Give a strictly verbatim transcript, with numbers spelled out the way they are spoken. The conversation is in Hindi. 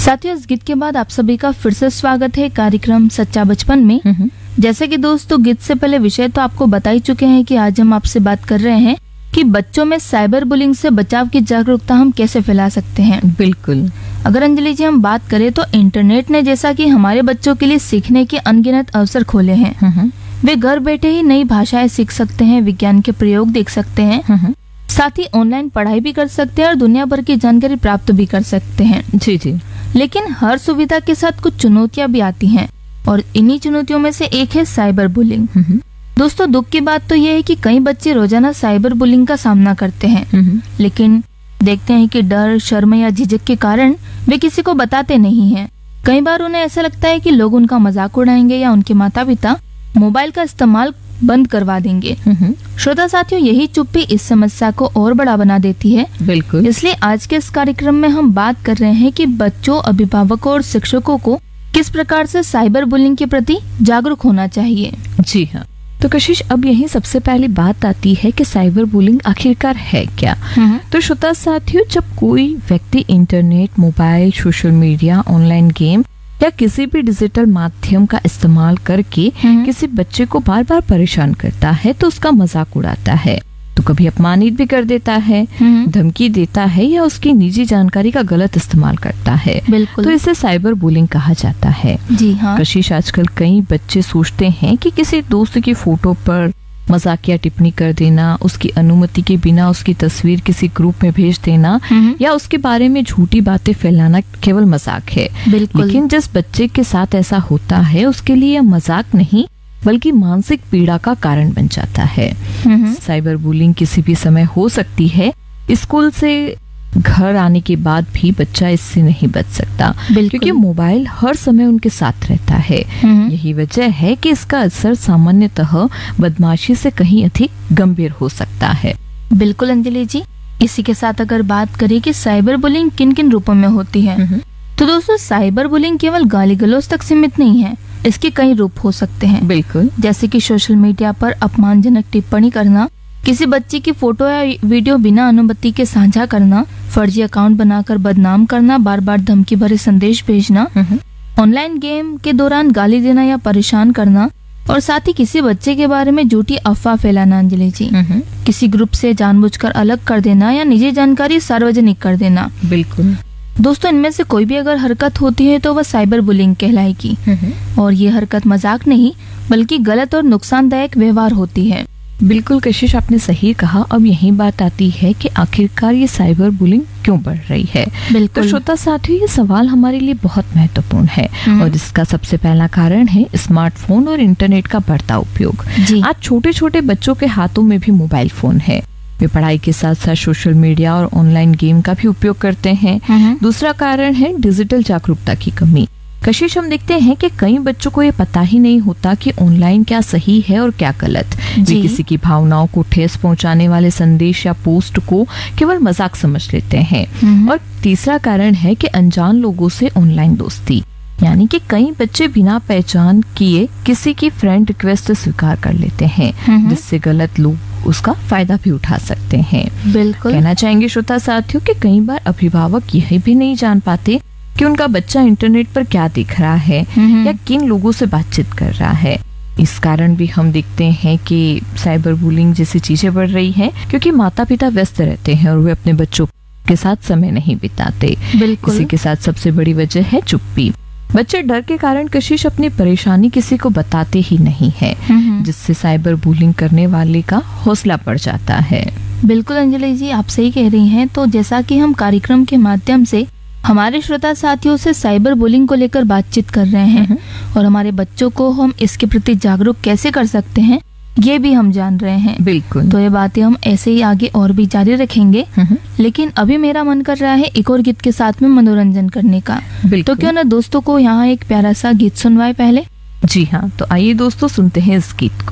साथियों, इस गीत के बाद आप सभी का फिर से स्वागत है कार्यक्रम सच्चा बचपन में। जैसे कि दोस्तों, गीत से पहले विषय तो आपको बता ही चुके हैं कि आज हम आपसे बात कर रहे हैं कि बच्चों में साइबर बुलिंग से बचाव की जागरूकता हम कैसे फैला सकते हैं। बिल्कुल। अगर अंजलि जी हम बात करें तो इंटरनेट ने जैसा कि हमारे बच्चों के लिए सीखने के अनगिनत अवसर खोले हैं। वे घर बैठे ही नई भाषाएं सीख सकते हैं, विज्ञान के प्रयोग देख सकते हैं, साथ ही ऑनलाइन पढ़ाई भी कर सकते हैं और दुनिया भर की जानकारी प्राप्त भी कर सकते हैं। जी जी। लेकिन हर सुविधा के साथ कुछ चुनौतियां भी आती हैं और इन्हीं चुनौतियों में से एक है साइबर बुलिंग। दोस्तों, दुख की बात तो ये है कि कई बच्चे रोजाना साइबर बुलिंग का सामना करते हैं, लेकिन देखते हैं कि डर, शर्म या झिझक के कारण वे किसी को बताते नहीं हैं। कई बार उन्हें ऐसा लगता है कि लोग उनका मजाक उड़ाएंगे या उनके माता पिता मोबाइल का इस्तेमाल बंद करवा देंगे। श्रोता साथियों, यही चुप्पी इस समस्या को और बड़ा बना देती है। बिल्कुल। इसलिए आज के इस कार्यक्रम में हम बात कर रहे हैं कि बच्चों, अभिभावकों और शिक्षकों को किस प्रकार से साइबर बुलिंग के प्रति जागरूक होना चाहिए। जी हाँ। तो कशिश, अब यही सबसे पहली बात आती है कि साइबर बुलिंग आखिरकार है क्या। तो श्रोता साथियों, जब कोई व्यक्ति internet, mobile, social media, online game या किसी भी डिजिटल माध्यम का इस्तेमाल करके किसी बच्चे को बार बार परेशान करता है तो उसका मजाक उड़ाता है, तो कभी अपमानित भी कर देता है, धमकी देता है या उसकी निजी जानकारी का गलत इस्तेमाल करता है, बिल्कुल, तो इसे साइबर बुलिंग कहा जाता है। जी हाँ। कशिश, आजकल कई बच्चे सोचते हैं कि किसी दोस्त की फोटो पर मजाकिया टिप्पणी कर देना, उसकी अनुमति के बिना उसकी तस्वीर किसी ग्रुप में भेज देना या उसके बारे में झूठी बातें फैलाना केवल मजाक है। बिल्कुल। लेकिन जिस बच्चे के साथ ऐसा होता है उसके लिए यह मजाक नहीं बल्कि मानसिक पीड़ा का कारण बन जाता है। साइबर बुलिंग किसी भी समय हो सकती है। स्कूल से घर आने के बाद भी बच्चा इससे नहीं बच सकता, क्योंकि मोबाइल हर समय उनके साथ रहता है। यही वजह है कि इसका असर सामान्यतः बदमाशी से कहीं अधिक गंभीर हो सकता है। बिल्कुल अंजलि जी, इसी के साथ अगर बात करें कि साइबर बुलिंग किन किन रूपों में होती है, तो दोस्तों साइबर बुलिंग केवल गाली गलौज तक सीमित नहीं है, इसके कई रूप हो सकते हैं। बिल्कुल। जैसे कि सोशल मीडिया पर अपमानजनक टिप्पणी करना, किसी बच्चे की फोटो या वीडियो बिना अनुमति के साझा करना, फर्जी अकाउंट बनाकर बदनाम करना, बार बार धमकी भरे संदेश भेजना, ऑनलाइन गेम के दौरान गाली देना या परेशान करना, और साथ ही किसी बच्चे के बारे में झूठी अफवाह फैलाना। अंजलि जी, किसी ग्रुप से जानबूझकर अलग कर देना या निजी जानकारी सार्वजनिक कर देना। बिल्कुल। दोस्तों, इनमें से कोई भी अगर हरकत होती है तो वह साइबर बुलिंग कहलाएगी, और ये हरकत मजाक नहीं बल्कि गलत और नुकसानदायक व्यवहार होती है। बिल्कुल कशिश, आपने सही कहा। अब यही बात आती है कि आखिरकार ये साइबर बुलिंग क्यों बढ़ रही है। बिल्कुल। तो श्रोता साथियों, ये सवाल हमारे लिए बहुत महत्वपूर्ण है और इसका सबसे पहला कारण है स्मार्टफोन और इंटरनेट का बढ़ता उपयोग। आज छोटे छोटे बच्चों के हाथों में भी मोबाइल फोन है। वे पढ़ाई के साथ साथ सोशल मीडिया और ऑनलाइन गेम का भी उपयोग करते हैं। दूसरा कारण है डिजिटल जागरूकता की कमी। कशिश, हम देखते हैं कि कई बच्चों को ये पता ही नहीं होता कि ऑनलाइन क्या सही है और क्या गलत। वे किसी की भावनाओं को ठेस पहुंचाने वाले संदेश या पोस्ट को केवल मजाक समझ लेते हैं। और तीसरा कारण है कि अनजान लोगों से ऑनलाइन दोस्ती, यानी कि कई बच्चे बिना पहचान किए किसी की फ्रेंड रिक्वेस्ट स्वीकार कर लेते हैं, जिससे गलत लोग उसका फायदा भी उठा सकते हैं। बिल्कुल। कहना चाहेंगे श्रोता साथियों कि कई बार अभिभावक यह भी नहीं जान पाते कि उनका बच्चा इंटरनेट पर क्या देख रहा है या किन लोगों से बातचीत कर रहा है। इस कारण भी हम देखते हैं कि साइबर बुलिंग जैसी चीजें बढ़ रही हैं, क्योंकि माता पिता व्यस्त रहते हैं और वे अपने बच्चों के साथ समय नहीं बिताते। बिल्कुल। इसी के साथ सबसे बड़ी वजह है चुप्पी। बच्चे डर के कारण कशिश अपनी परेशानी किसी को बताते ही नहीं है, जिससे साइबर बुलिंग करने वाले का हौसला बढ़ जाता है। बिल्कुल अंजलि जी, आप सही कह रही हैं। तो जैसा कि हम कार्यक्रम के माध्यम से हमारे श्रोता साथियों से साइबर बुलिंग को लेकर बातचीत कर रहे हैं और हमारे बच्चों को हम इसके प्रति जागरूक कैसे कर सकते हैं ये भी हम जान रहे हैं। बिल्कुल। तो ये बातें हम ऐसे ही आगे और भी जारी रखेंगे, लेकिन अभी मेरा मन कर रहा है एक और गीत के साथ में मनोरंजन करने का। तो क्यों ना दोस्तों को यहाँ एक प्यारा सा गीत सुनवाए पहले। जी हाँ, तो आइए दोस्तों सुनते हैं इस गीत को।